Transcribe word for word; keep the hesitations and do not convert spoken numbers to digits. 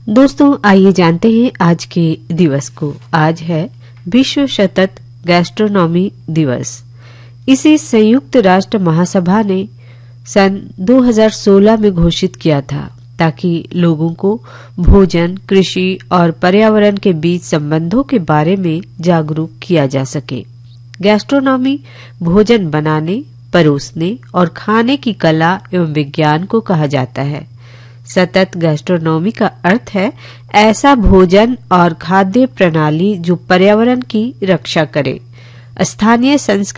दोस्तों, आइए जानते हैं आज के दिवस को। आज है विश्व सतत गैस्ट्रोनॉमी दिवस। इसे संयुक्त राष्ट्र महासभा ने सन दो हज़ार सोलह में घोषित किया था ताकि लोगों को भोजन, कृषि और पर्यावरण के बीच संबंधों के बारे में जागरूक किया जा सके। गैस्ट्रोनॉमी भोजन बनाने, परोसने और खाने की कला एवं विज्ञान को कहा जाता है। सतत गैस्ट्रोनॉमी का अर्थ है ऐसा भोजन और खाद्य प्रणाली जो पर्यावरण की रक्षा करे, स्थानीय संस्कृति